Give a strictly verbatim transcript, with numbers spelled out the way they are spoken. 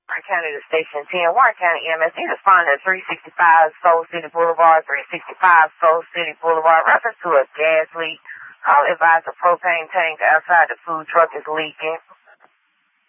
Warren County to Station ten, Warren County E M S. You respond at three sixty-five Soul City Boulevard, three sixty-five Soul City Boulevard. Reference to a gas leak. Call advise the propane tank outside the food truck is leaking.